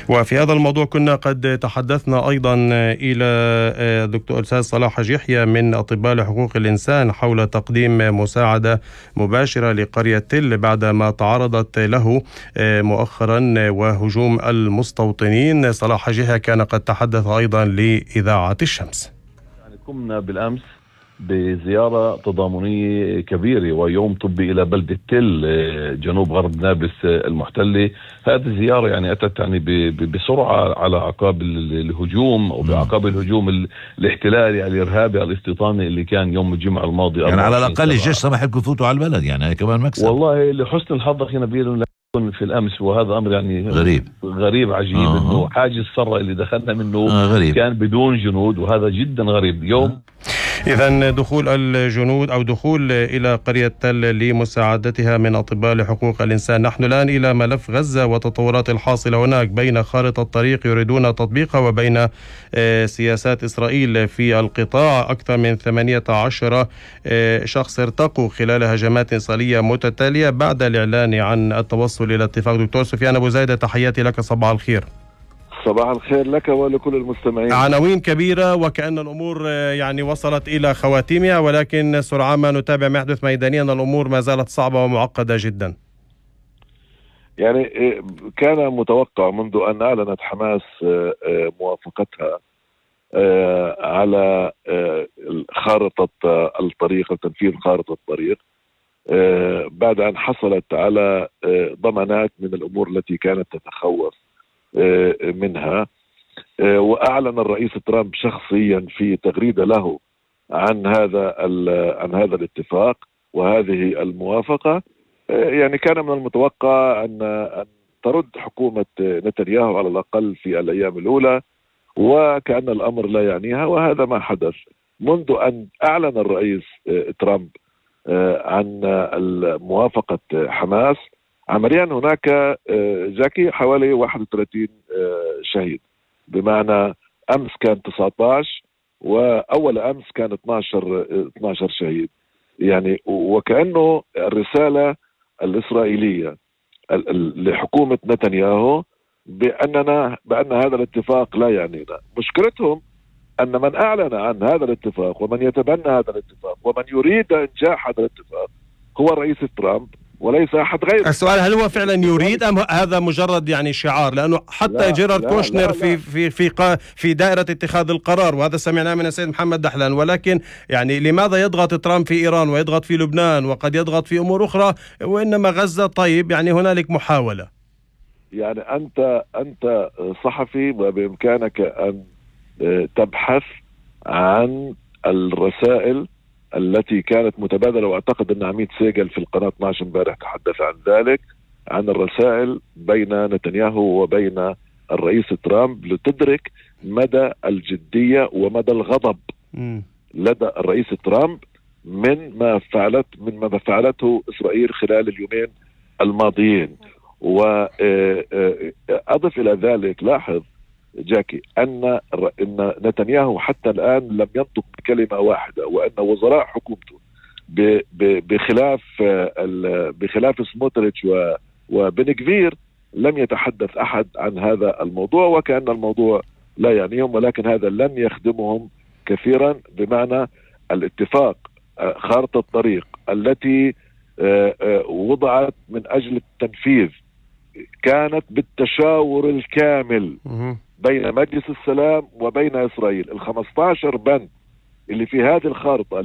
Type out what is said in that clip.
وفي هذا الموضوع كنا قد تحدثنا أيضا إلى دكتور أستاذ صلاح حاج يحيى من أطباء لحقوق الإنسان حول تقديم مساعدة مباشرة لقرية تل بعدما تعرضت له مؤخرا وهجوم المستوطنين. صلاح حاج يحيى كان قد تحدث أيضا لإذاعة الشمس. يعني قمنا بالأمس بزيارة تضامنية كبيرة ويوم طبي إلى بلدة تل جنوب غرب نابلس المحتلة. هذه الزيارة يعني أتت يعني بسرعة على عقاب الهجوم وبعقاب الهجوم الاحتلالي الإرهابي الاستيطاني اللي كان يوم الجمعة الماضي. يعني على الأقل الجيش سمح لكم تفوتوا على البلد، يعني كمان مكسب. والله لحسن الحظ أخي نبيل في الأمس، وهذا أمر يعني غريب عجيب إنه حاجز السرة اللي دخلنا منه كان بدون جنود، وهذا جدا غريب. يوم إذن دخول الجنود أو دخول إلى قرية تل لمساعدتها من أطباء لحقوق الإنسان. نحن الآن إلى ملف غزة والتطورات الحاصلة هناك بين خارطة الطريق يريدون تطبيقها وبين سياسات إسرائيل في القطاع. أكثر من 18 شخص ارتقوا خلال هجمات إسرائيلية متتالية بعد الإعلان عن التوصل إلى اتفاق. دكتور سفيان أبو زايدة، تحياتي لك، صباح الخير. صباح الخير لك ولكل المستمعين. عناوين كبيرة وكأن الأمور يعني وصلت إلى خواتيمها، ولكن سرعان ما نتابع ما يحدث ميدانيا الأمور ما زالت صعبة ومعقدة جدا. يعني كان متوقع منذ أن أعلنت حماس موافقتها على خارطة الطريق وتنفيذ خارطة الطريق بعد أن حصلت على ضمانات من الأمور التي كانت تتخوف منها. وأعلن الرئيس ترامب شخصيا في تغريدة له عن هذا الاتفاق وهذه الموافقة. يعني كان من المتوقع أن ترد حكومة نتنياهو على الأقل في الأيام الأولى، وكأن الأمر لا يعنيها، وهذا ما حدث منذ أن أعلن الرئيس ترامب عن موافقة حماس. عمليا هناك جاكي حوالي 31 شهيد، بمعنى أمس كان 19 وأول أمس كان 12 شهيد. يعني وكأنه الرسالة الإسرائيلية لحكومة نتنياهو بأن هذا الاتفاق لا يعنينا. مشكلتهم أن من أعلن عن هذا الاتفاق ومن يتبنى هذا الاتفاق ومن يريد إنجاح هذا الاتفاق هو الرئيس ترامب وليس أحد غيره. السؤال هل هو فعلا يريد أم هذا مجرد يعني شعار؟ لأنه حتى جيرارد كوشنر في دائرة اتخاذ القرار، وهذا سمعناه من السيد محمد دحلان، ولكن يعني لماذا يضغط ترامب في إيران ويضغط في لبنان وقد يضغط في أمور أخرى وإنما غزة؟ طيب يعني هنالك محاولة. يعني أنت صحفي وبإمكانك أن تبحث عن الرسائل التي كانت متبادلة، واعتقد ان عميد سيجل في القناة 12 امبارح تحدث عن ذلك، عن الرسائل بين نتنياهو وبين الرئيس ترامب لتدرك مدى الجدية ومدى الغضب لدى الرئيس ترامب من ما فعلته إسرائيل خلال اليومين الماضيين. وأضف إلى ذلك، لاحظ جاكي أن نتنياهو حتى الآن لم ينطق بكلمة واحدة، وأن وزراء حكومته بخلاف سموتريتش وبن غفير لم يتحدث أحد عن هذا الموضوع، وكأن الموضوع لا يعنيهم، ولكن هذا لن يخدمهم كثيرا. بمعنى الاتفاق، خارطة الطريق التي وضعت من أجل التنفيذ كانت بالتشاور الكامل بين مجلس السلام وبين إسرائيل. ال15 بند اللي في هذه الخارطة